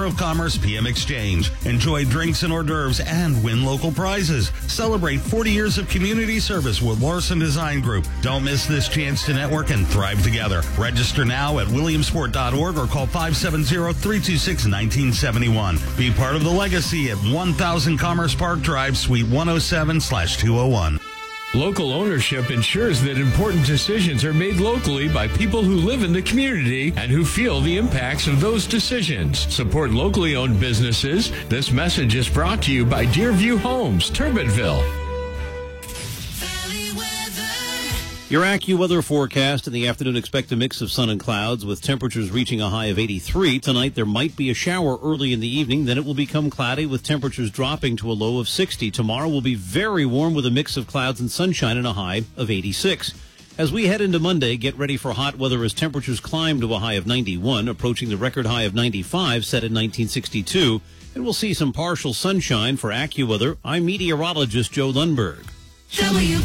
of Commerce PM Exchange. Enjoy drinks and hors d'oeuvres and win local prizes. Celebrate 40 years of community service with Larson Design Group. Don't miss this chance to network and thrive together. Register now at williamsport.org or call 570-326-1971. Be part of the legacy at 1000 Commerce Park Drive, Suite 107/201. Local ownership ensures that important decisions are made locally by people who live in the community and who feel the impacts of those decisions. Support locally owned businesses. This message is brought to you by Deerview Homes, Turbitville. Your AccuWeather forecast in the afternoon, expect a mix of sun and clouds with temperatures reaching a high of 83. Tonight there might be a shower early in the evening, then it will become cloudy with temperatures dropping to a low of 60. Tomorrow will be very warm with a mix of clouds and sunshine and a high of 86. As we head into Monday, get ready for hot weather as temperatures climb to a high of 91, approaching the record high of 95 set in 1962. And we'll see some partial sunshine. For AccuWeather, I'm meteorologist Joe Lundberg.